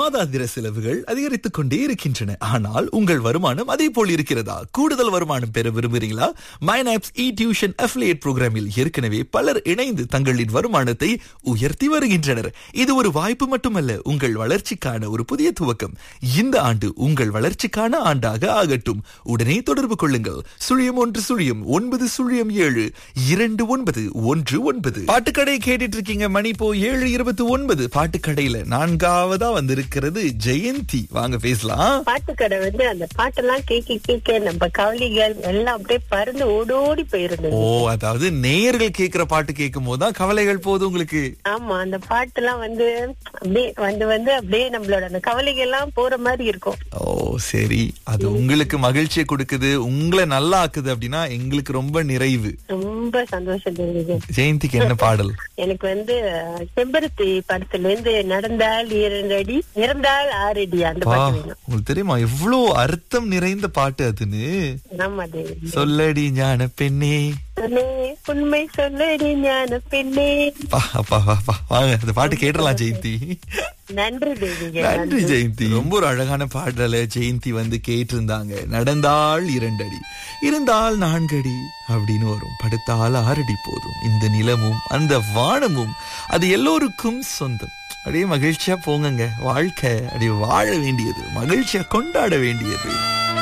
மாதாந்திர செலவுகள் அதிகரித்துக் கொண்டே இருக்கின்றன. ஆனால் உங்கள் வருமானம் அதே போல் இருக்கிறதா? கூடுதல் வருமானம் பெற விரும்புகிறீங்களா? மைனாப்ஸ் இ டியூஷன் அஃபிலியேட் புரோகிராமில் ஏற்கனவே பலர் இணைந்து தங்களின் வருமானத்தை உயர்த்தி வருகின்றனர். இது ஒரு வாய்ப்பு மட்டுமல்ல, உங்கள் வளர்ச்சிக்கான ஒரு புதிய துவக்கம். இந்த ஆண்டு உங்கள் வளர்ச்சிக்கான ஆண்டாக ஆகட்டும். உடனே தொடர்பு கொள்ளுங்கள். 0120 பாட்டுக்கடை கேட்டுட்டு இருக்கீங்க. மணி இப்போ 7:29. பாட்டுக்கடையில 4ஆவதா வந்திருக்கிறது ஜெயந்தி. வாங்க பேசலாம். பாட்டுக்கடை அந்த பாட்டெல்லாம் கேட்க நம்ம கவலைகள் எல்லாம் அப்படியே பறந்து ஓடோடி போயிருந்தது. ஓ, அதாவது நேயர்கள் கேக்குற பாட்டு கேட்கும் போதுதான் கவலைகள் போகுது உங்களுக்கு. ஆமா, அந்த பாட்டெல்லாம் அப்படியே அப்படியே நம்மளோட அந்த கவலைகள் எல்லாம் போற மாதிரி இருக்கும். ஓ சரி, அது உங்களுக்கு மகிழ்ச்சியை கொடுக்குது, உங்களை நல்லா ஆக்குது அப்படின்னா எங்களுக்கு ரொம்ப நிறைவு, ரொம்ப சந்தோஷம் தெரியுது. ஜெயந்திக்கு என்ன பாடல்? எனக்கு செம்பருத்தி படத்துல இருந்து நடந்தால் 2 அடி இறந்தால் 6 அடி அந்த பாட்டு வேணும். உங்களுக்கு தெரியுமா எவ்வளவு அர்த்தம் நிறைந்த பாட்டு அதுன்னு? ஆமா தேவி. சொல்லடி ஞான பெண்ணே, உண்மை சொல்லடி ஞான பெண்ணே. வாங்க அந்த பாட்டு கேட்டலாம் ஜெயந்தி. நன்றி தேவி. நன்றி ஜெயந்தி. ரொம்ப ஒரு அழகான பாடல ஜெயந்தி கேட்டு இருந்தாங்க. நடந்தால் 2 அடி இருந்தால் 4 அடி அப்படின்னு வரும். படுத்தால் 6 அடி போதும். இந்த நிலமும் அந்த வானமும் அது எல்லோருக்கும் சொந்தம். அப்படியே மகிழ்ச்சியா போங்க. வாழ்க்கை அப்படியே வாழ வேண்டியது, மகிழ்ச்சியா கொண்டாட வேண்டியது.